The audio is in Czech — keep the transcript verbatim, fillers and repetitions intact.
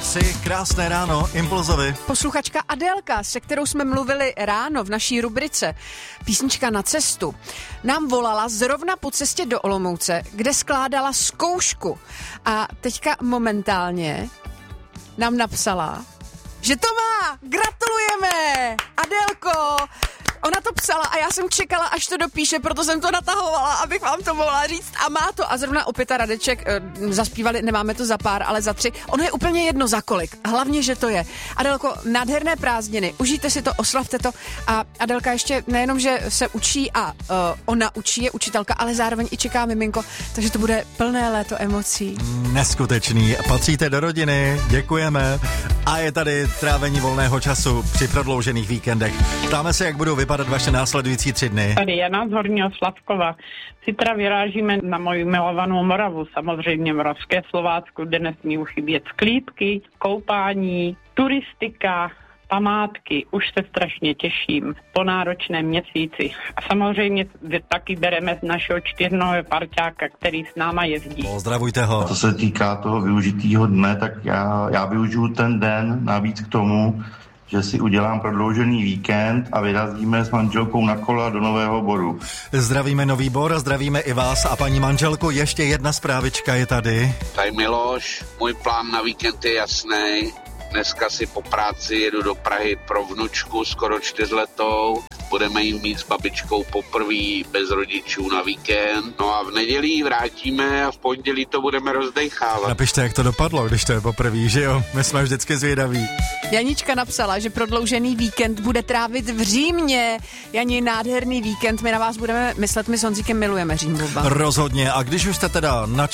tři, krásné ráno, Impulzovi. Posluchačka Adélka, se kterou jsme mluvili ráno v naší rubrice Písnička na cestu, nám volala zrovna po cestě do Olomouce, kde skládala zkoušku. A teďka momentálně nám napsala, že to má! Gratulujeme! Adélko! Ona to psala a já jsem čekala, až to dopíše, proto jsem to natahovala, abych vám to mohla říct. A má to. A zrovna opět a Radeček e, zaspívali, nemáme to za pár, ale za tři. Ono je úplně jedno za kolik. Hlavně, že to je. Adélko, nádherné prázdniny. Užijte si to, oslavte to. A Adélka ještě nejenom, že se učí a uh, ona učí, je učitelka, ale zároveň i čeká miminko, takže to bude plné léto emocí. Neskutečný. Patříte do rodiny, děkujeme. A je tady trávení volného času při prodloužených víkendech. Ptáme se, jak budou vypadat vaše následující tři dny. Tady Jana z Horního Slavkova. Zítra vyrážíme na moji milovanou Moravu, samozřejmě Moravské Slovácku, kde nesmí chybět sklípky, koupání, turistika, památky. Už se strašně těším po náročném měsíci. A samozřejmě taky bereme z našeho čtyřnohého parťáka, který s náma jezdí. Pozdravujte ho. Co se týká toho využitýho dne, tak já, já využiju ten den navíc k tomu, že si udělám prodloužený víkend a vyrazíme s manželkou na kola do Nového Boru. Zdravíme Nový Bor a zdravíme i vás a paní manželku. Ještě jedna zprávička je tady. Tady Miloš, můj plán na víkend je jasný. Dneska si po práci jedu do Prahy pro vnučku, skoro čtyřletou. Budeme jí mít s babičkou poprvé bez rodičů na víkend. No a v neděli ji vrátíme a v pondělí to budeme rozdejchávat. Napište, jak to dopadlo, když to je poprvé, že jo? My jsme vždycky zvědaví. Janička napsala, že prodloužený víkend bude trávit v Římě. Jani, nádherný víkend, my na vás budeme myslet, my s Honzíkem milujeme Řím. Rozhodně. A když už jste teda na